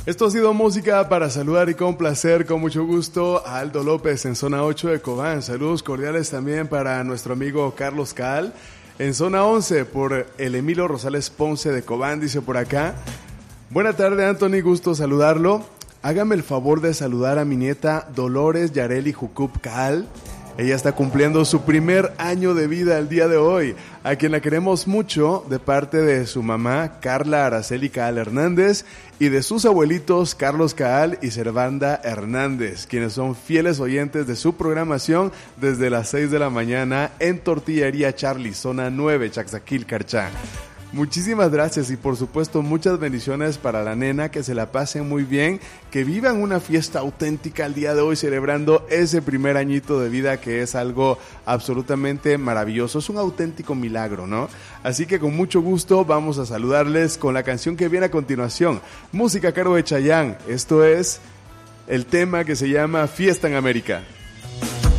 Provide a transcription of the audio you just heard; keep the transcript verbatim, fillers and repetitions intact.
Esto ha sido música para saludar y complacer con mucho gusto a Aldo López en zona ocho de Cobán. Saludos cordiales también para nuestro amigo Carlos Caal en zona once por el Emilio Rosales Ponce de Cobán, dice por acá. Buena tarde, Anthony, gusto saludarlo. Hágame el favor de saludar a mi nieta Dolores Yareli Jucup Caal. Ella está cumpliendo su primer año de vida el día de hoy, a quien la queremos mucho de parte de su mamá Carla Araceli Caal Hernández y de sus abuelitos Carlos Caal y Servanda Hernández, quienes son fieles oyentes de su programación desde las seis de la mañana en Tortillería Charlie, zona nueve, Chaxaquil, Carchá. Muchísimas gracias y por supuesto muchas bendiciones para la nena, que se la pasen muy bien, que vivan una fiesta auténtica el día de hoy celebrando ese primer añito de vida, que es algo absolutamente maravilloso, es un auténtico milagro, ¿no? Así que con mucho gusto vamos a saludarles con la canción que viene a continuación, música a cargo de Chayanne. Esto es el tema que se llama Fiesta en América.